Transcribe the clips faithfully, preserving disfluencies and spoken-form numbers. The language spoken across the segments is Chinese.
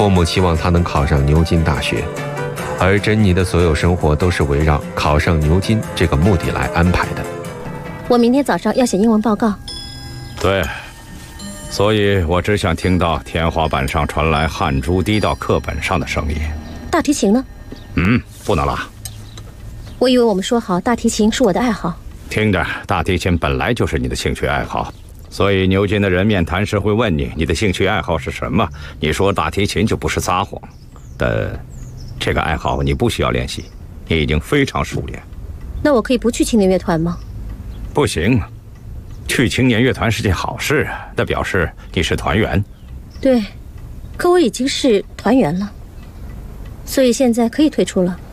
父母期望她能考上牛津大学，而珍妮的所有生活都是围绕考上牛津这个目的来安排的。 我明天早上要写英文报告。 对，所以我只想听到天花板上传来汗珠滴到课本上的声音。 大提琴呢？ 嗯，不能拉。 我以为我们说好大提琴是我的爱好。 听着，大提琴本来就是你的兴趣爱好，所以牛津的人面谈时会问你你的兴趣爱好是什么，你说大提琴就不是撒谎。但这个爱好你不需要练习，你已经非常熟练。 那我可以不去青年乐团吗？ 不行，去青年乐团是件好事，那表示你是团员。 对，可我已经是团员了，所以现在可以退出了。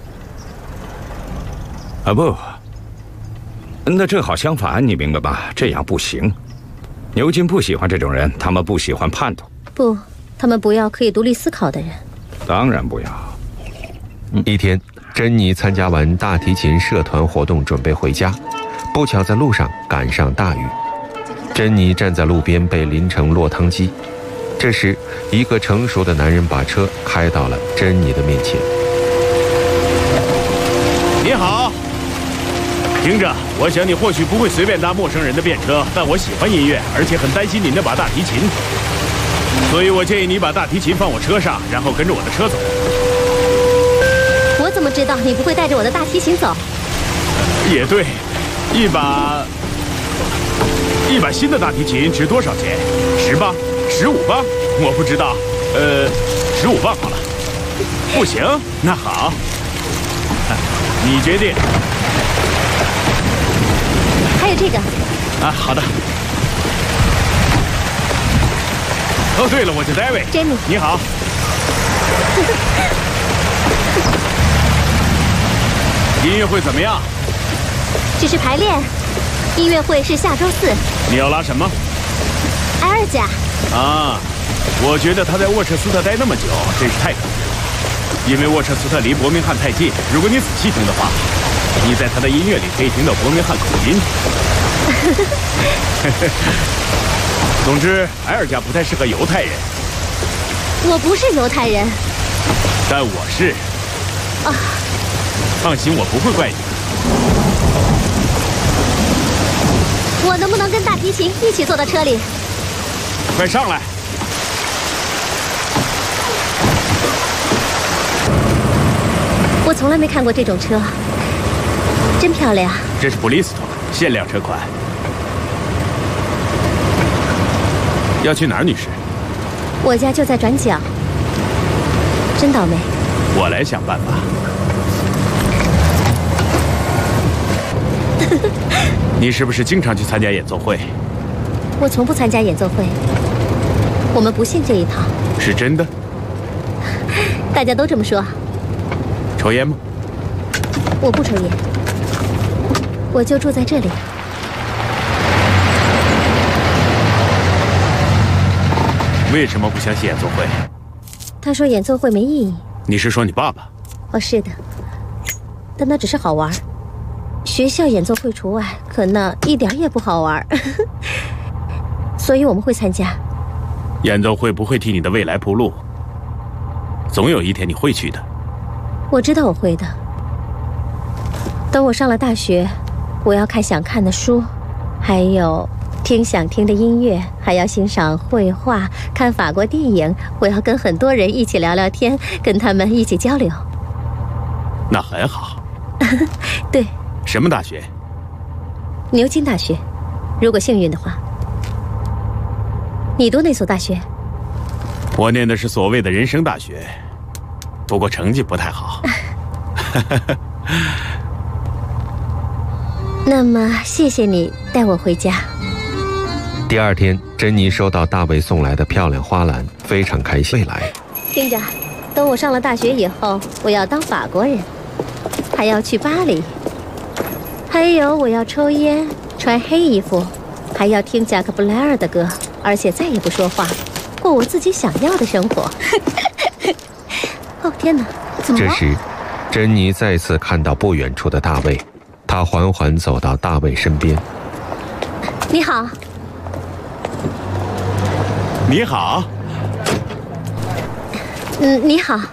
啊不，那正好相反，你明白吧？这样不行。牛津不喜欢这种人，他们不喜欢叛徒。 不，他们不要可以独立思考的人。 当然不要。 一天，珍妮参加完大提琴社团活动，准备回家，不巧在路上赶上大雨。珍妮站在路边被淋成落汤鸡。这时，一个成熟的男人把车开到了珍妮的面前。 你好，听着，我想你或许不会随便搭陌生人的便车，但我喜欢音乐，而且很担心你那把大提琴，所以我建议你把大提琴放我车上，然后跟着我的车走。 我怎么知道你不会带着我的大提琴走？ 也对，一把一把新的大提琴值多少钱？十磅？十五磅？我不知道，呃，十五磅好了。不行，那好，你决定。 还有这个。 啊，好的。哦，对了，我叫 David。Jenny， 你好。音乐会怎么样？ 只是排练，音乐会是下周四。 你要拉什么？ 埃尔加。 啊，我觉得他在沃彻斯特待那么久，真是太可惜了。因为沃彻斯特离伯明翰太近，如果你仔细听的话，你在他的音乐里可以听到伯明翰口音。总之，埃尔加不太适合犹太人。 我不是犹太人。 但我是。 啊。 放心，我不会怪你。 我能不能跟大提琴一起坐到车里？ 快上来！ 我从来没看过这种车，真漂亮。 这是布里斯托限量车款。要去哪儿，女士？ 我家就在转角。真倒霉。 我来想办法。你是不是经常去参加演奏会？ 我从不参加演奏会，我们不信这一套。 是真的？ 大家都这么说。 抽烟吗？ 我不抽烟，我就住在这里。 为什么不相信演奏会？ 他说演奏会没意义。 你是说你爸爸？ 哦，是的，但那只是好玩。学校演奏会除外，可那一点也不好玩，所以我们会参加。 演奏会不会替你的未来铺路，总有一天你会去的。 我知道我会的。等我上了大学，我要看想看的书，还有听想听的音乐，还要欣赏绘画，看法国电影。我要跟很多人一起聊聊天，跟他们一起交流。 那很好。 对。 什么大学？ 牛津大学，如果幸运的话。你读哪所大学？ 我念的是所谓的人生大学，不过成绩不太好。 那么谢谢你带我回家。 第二天，珍妮收到大卫送来的漂亮花篮，非常开心。未来， 听着，等我上了大学以后，我要当法国人，还要去巴黎。还有，我要抽烟，穿黑衣服，还要听贾克布莱尔的歌，而且再也不说话，过我自己想要的生活。哦天哪，怎么了？ 这时，珍妮再次看到不远处的大卫，她缓缓走到大卫身边。 你好。 你好。 嗯，你好。